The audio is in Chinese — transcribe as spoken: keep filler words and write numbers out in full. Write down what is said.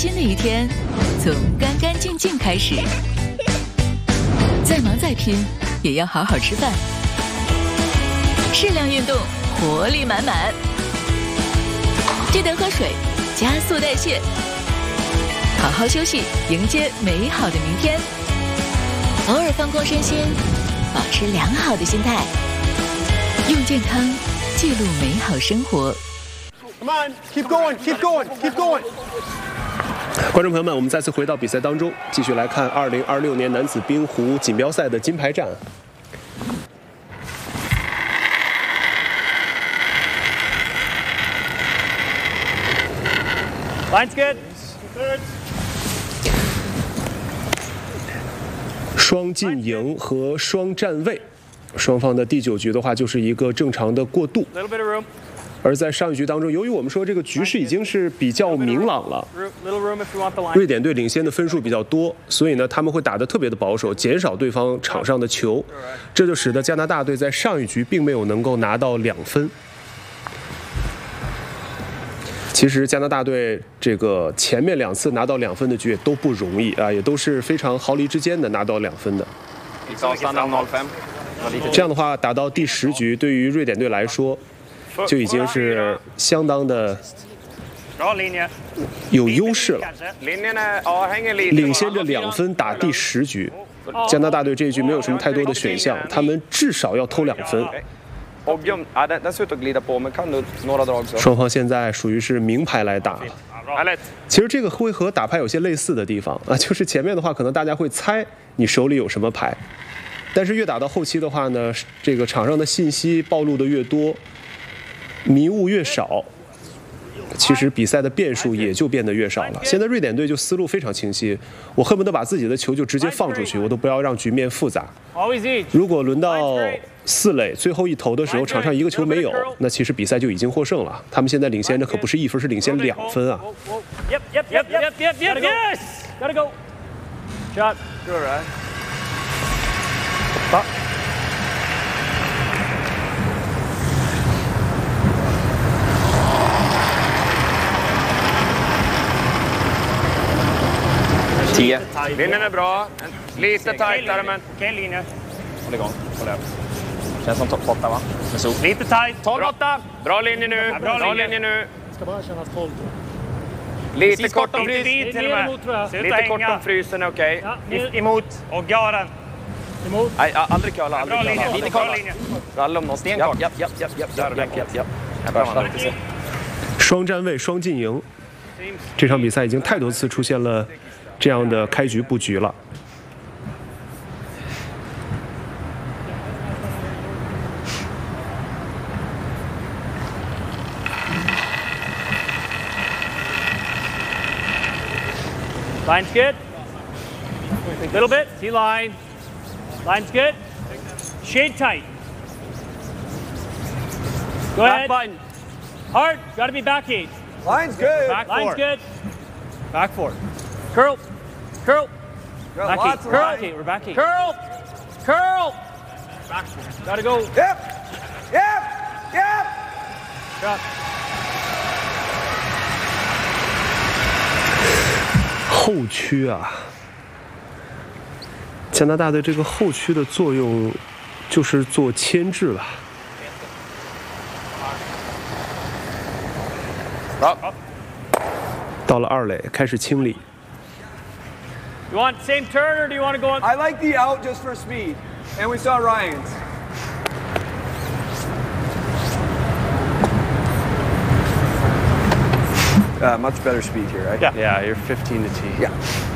新的一天从干干净净开始。再忙再拼，也要好好吃饭。适量运动，活力满满。记得喝水，加速代谢。好好休息，迎接美好的明天。偶尔放空身心，保持良好的心态，用健康记录美好生活。 Come on, keep going, keep going, keep going. 观众朋友们，我们再次回到比赛当中，继续来看二零二六年男子冰壶锦标赛的金牌战。 Line's good. 双进营和双站位，双方的第九局的话就是一个正常的过渡。 Little bit of room. 而在上一局当中，由于我们说这个局势已经是比较明朗了， Little room if you want the line. 瑞典队领先的分数比较多，所以呢他们会打得特别的保守，减少对方场上的球，这就使得加拿大队在上一局并没有能够拿到两分。其实加拿大队这个前面两次拿到两分的局也都不容易啊，也都是非常毫厘之间的拿到两分的。这样的话，打到第十局，对于瑞典队来说，就已经是相当的有优势了，领先着两分打第十局。加拿大队这一局没有什么太多的选项，他们至少要偷两分。双方现在属于是明牌来打了。其实这个会和打牌有些类似的地方啊，就是前面的话可能大家会猜你手里有什么牌，但是越打到后期的话呢，这个场上的信息暴露的越多，迷雾越少，其实比赛的变数也就变得越少了。现在瑞典队就思路非常清晰，我恨不得把自己的球就直接放出去，我都不要让局面复杂。如果轮到四垒最后一投的时候，场上一个球没有，那其实比赛就已经获胜了。他们现在领先的可不是一分，是领先两分啊。 Yep, yep, yep, yep, yep, yep, yes! Gotta go. Shot. You're right. Stop. tio. Linjen är bra. Lite tajtare men... Okej, linje. Håll igång. Håll över. Känns som topp åtta va? Lite tajt. tolv åtta. Bra linje nu. Ja, bra, bra linje. linje nu. Ska bara kännas tolv. Lite kort om Lite vid till och med. Lite kort om frysen är okej. Ja, emot. Och garen. Emot. Nej, aldrig köla. Aldrig Bra linje. Lite Bra kort. linje. Ralla om någon. Stenkort. Japp, japp, japp, japp, japp, japp, japp, japp. Jag bara lite se. 双站位双进营，这场比赛已经太多次出现了这样的开局布局了。 Line's good. Little bit. See line. Line's good. Shade tight. Go ahead. Back button. Hard. Got to be back eight. Line's good. Back Line's good. Back four. Curl. Curl. Back eight. Curl. Okay, we're back eight. Curl. Curl. Back four. Got to go. Yep. Yep. Yep. Shot. 后区啊，加拿大的这个后区的作用就是做牵制了。 好， 到了二垒开始清理。 You want same turn or do you want to go on? I like the out just for speed, and we saw Ryan's. Uh, much better speed here, right? Yeah. Yeah, you're fifteen to tee. Yeah.